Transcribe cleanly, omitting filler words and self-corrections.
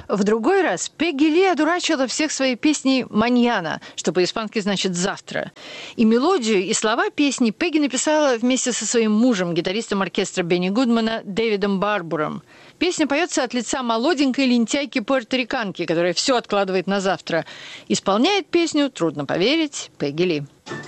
В другой раз Пегги Ли одурачила всех своей песней «Маньяна», что по-испански значит «завтра». И мелодию, и слова песни Пегги написала вместе со своим мужем, гитаристом оркестра Бенни Гудмана Дэвидом Барбуром. Песня поется от лица молоденькой лентяйки-пуэрториканки, которая все откладывает на завтра. Исполняет песню, трудно поверить, Пегги Ли.